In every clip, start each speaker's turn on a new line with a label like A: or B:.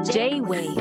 A: J-Wave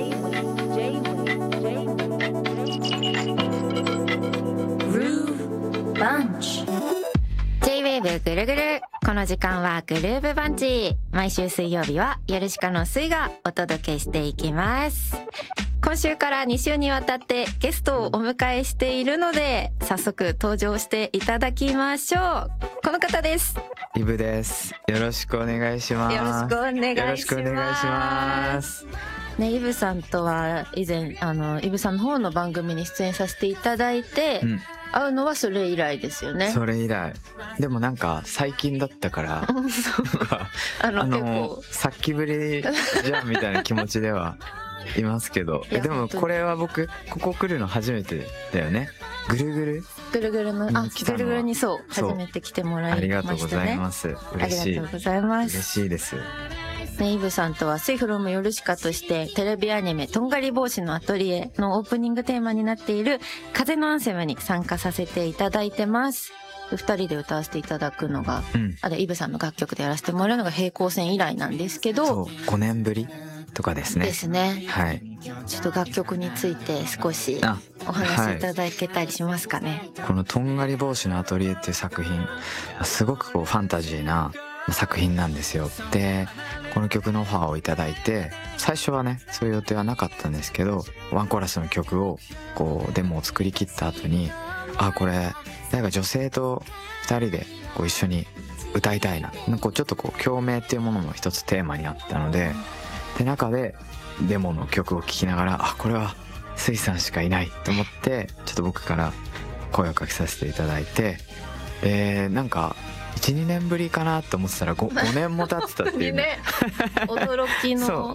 A: Groove Bunch
B: J-Wave ぐるぐる。この時間はグルーブバンチ。毎週水曜日はヨルシカのスイがお届けしていきます。今週から2週にわたってゲストをお迎えしているので、早速登場していただきましょう。この方です。
C: イブです。よろしくお願いします。
B: よろしくお願いします。
C: よろしくお願いします。
B: ね、イブさんとは以前イブさんの方の番組に出演させていただいて、会うのはそれ以来ですよね。
C: それ以来。でもなんか最近だったから結構さっきぶりじゃんみたいな気持ちではいますけどでもこれは僕ここ来るの初めてだよね。ぐるぐる
B: ぐるぐるのぐるぐるに初めて来てもらいましたね。
C: ありがとうございます。嬉しい。
B: ありがとうございます。
C: 嬉しいです。
B: ね、イブさんとはスイフロムヨルシカとしてテレビアニメとんがり帽子のアトリエのオープニングテーマになっている風のアンセムに参加させていただいてます。二人で歌わせていただくのが、イブさんの楽曲でやらせてもらうのが平行線以来なんですけど、
C: そう5年ぶりとかですね。
B: ですね。
C: はい。
B: ちょっと楽曲について少しお話しいただけたりしますかね。
C: このとんがり帽子のアトリエっていう作品、すごくこうファンタジーな作品なんですよ。で、この曲のオファーをいただいて、最初はねそういう予定はなかったんですけど、ワンコーラスの曲をこうデモを作り切った後に、これなんか女性と2人でこう一緒に歌いたいな、なんかちょっとこう共鳴っていうものも一つテーマにあったので、中でデモの曲を聴きながら、これはスイさんしかいないと思って、ちょっと僕から声をかけさせていただいて、なんか 1,2 年ぶりかなと思ってたら 5年も経ってたっていうね
B: 驚きの